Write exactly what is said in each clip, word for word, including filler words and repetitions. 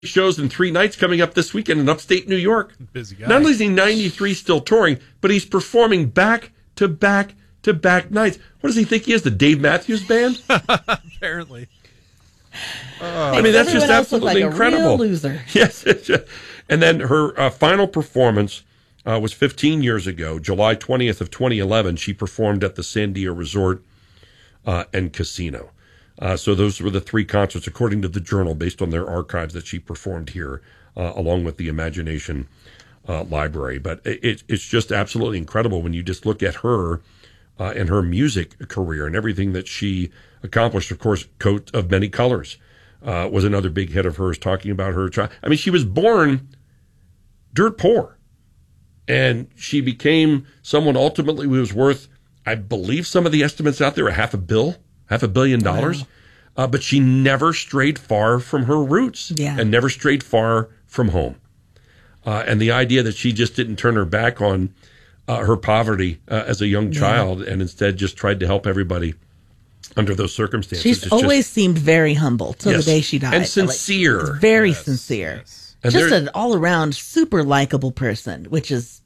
shows in three nights coming up this weekend in upstate New York. Busy guy. Not only is he ninety-three still touring, but he's performing back to back to back nights. What does he think he is, the Dave Matthews Band? Apparently. Uh, I mean, that's just absolutely like incredible. A real loser. Yes. And then her uh, final performance uh, was fifteen years ago, July twentieth of twenty eleven. She performed at the Sandia Resort uh, and Casino. Uh, so those were the three concerts, according to the Journal, based on their archives, that she performed here, uh, along with the Imagination uh, Library. But it, it's just absolutely incredible when you just look at her uh, and her music career and everything that she accomplished. Of course, Coat of Many Colors uh, was another big hit of hers, talking about her child. I mean, she was born dirt poor, and she became someone ultimately who was worth, I believe some of the estimates out there, a half a bill, half a billion dollars. Wow. Uh, but she never strayed far from her roots yeah. and never strayed far from home. Uh, and the idea that she just didn't turn her back on uh, her poverty uh, as a young child yeah. and instead just tried to help everybody under those circumstances. She's it's always just, seemed very humble till yes, the day she died. and sincere. Like, very yes, sincere. Yes. And just an all-around super likable person, which is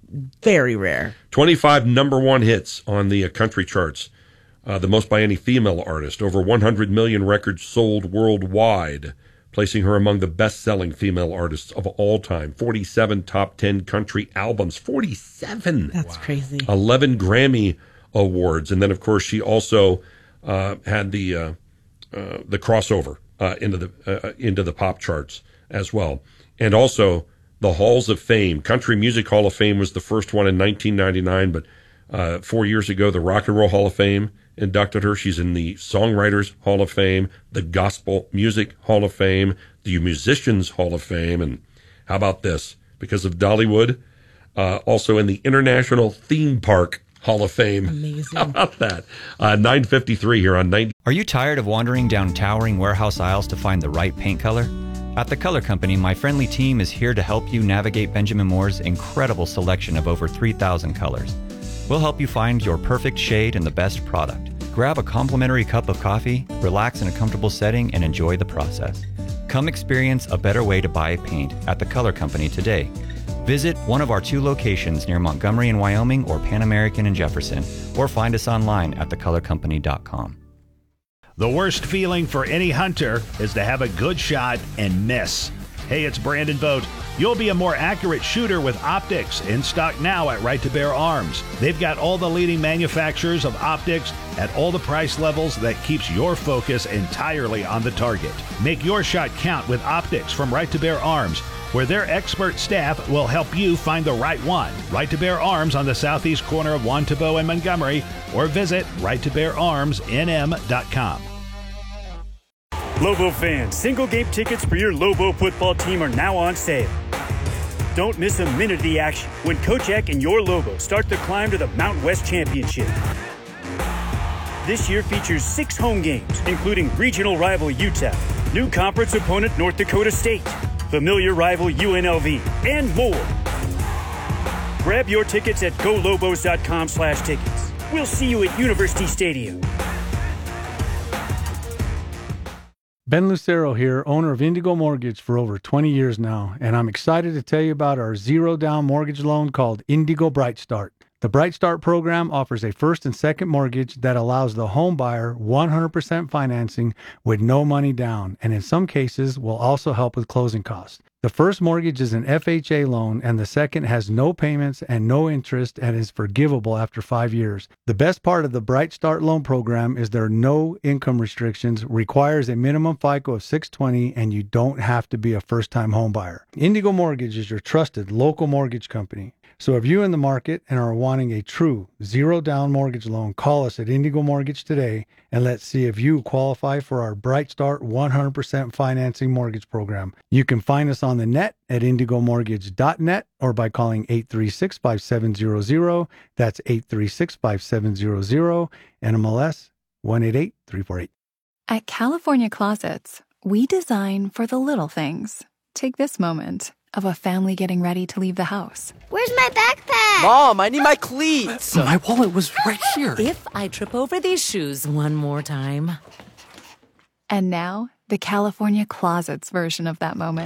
very rare. twenty-five number one hits on the uh, country charts, uh, the most by any female artist. Over one hundred million records sold worldwide, placing her among the best-selling female artists of all time. forty-seven top ten country albums. forty-seven! That's wow. crazy. eleven Grammy Awards. And then, of course, she also uh, had the uh, uh, the crossover uh, into the uh, into the pop charts as well. And also the Halls of Fame. Country Music Hall of Fame was the first one in nineteen ninety-nine, but uh, four years ago, the Rock and Roll Hall of Fame inducted her. She's in the Songwriters Hall of Fame, the Gospel Music Hall of Fame, the Musicians Hall of Fame, and how about this? Because of Dollywood, uh, also in the International Theme Park Hall of Fame. Amazing. How about that? Uh, nine fifty-three here on ninety. Are you tired of wandering down towering warehouse aisles to find the right paint color? At The Color Company, my friendly team is here to help you navigate Benjamin Moore's incredible selection of over three thousand colors. We'll help you find your perfect shade and the best product. Grab a complimentary cup of coffee, relax in a comfortable setting, and enjoy the process. Come experience a better way to buy paint at The Color Company today. Visit one of our two locations near Montgomery in Wyoming or Pan American in Jefferson, or find us online at the color company dot com. The worst feeling for any hunter is to have a good shot and miss. Hey, it's Brandon Vogt. You'll be a more accurate shooter with optics, in stock now at Right to Bear Arms. They've got all the leading manufacturers of optics at all the price levels that keeps your focus entirely on the target. Make your shot count with optics from Right to Bear Arms, where their expert staff will help you find the right one. Right to Bear Arms on the southeast corner of Juan Tabo and Montgomery, or visit right to bear arms n m dot com. Lobo fans, single game tickets for your Lobo football team are now on sale. Don't miss a minute of the action when Coach Eck and your Lobos start the climb to the Mountain West Championship. This year features six home games, including regional rival U T E P, new conference opponent North Dakota State, familiar rival U N L V, and more. Grab your tickets at go lobos dot com slash tickets. We'll see you at University Stadium. Ben Lucero here, owner of Indigo Mortgage for over twenty years now, and I'm excited to tell you about our zero-down mortgage loan called Indigo Bright Start. The Bright Start program offers a first and second mortgage that allows the home buyer one hundred percent financing with no money down, and in some cases will also help with closing costs. The first mortgage is an F H A loan, and the second has no payments and no interest and is forgivable after five years. The best part of the Bright Start loan program is there are no income restrictions, requires a minimum FICO of six twenty, and you don't have to be a first-time home buyer. Indigo Mortgage is your trusted local mortgage company. So if you're in the market and are wanting a true zero-down mortgage loan, call us at Indigo Mortgage today, and let's see if you qualify for our Bright Start one hundred percent financing mortgage program. You can find us on the net at indigo mortgage dot net or by calling eight three six, five seven zero zero. That's eight three six, five seven zero zero, N M L S one eight eight three four eight. At California Closets, we design for the little things. Take this moment of a family getting ready to leave the house. Where's my backpack? Mom, I need my cleats. My wallet was right here. If I trip over these shoes one more time. And now, the California Closets version of that moment.